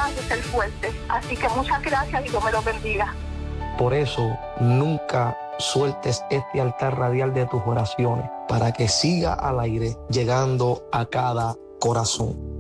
capaz de ser fuerte. Así que muchas gracias y Dios me los bendiga. Por eso, nunca sueltes este altar radial de tus oraciones para que siga al aire llegando a cada corazón.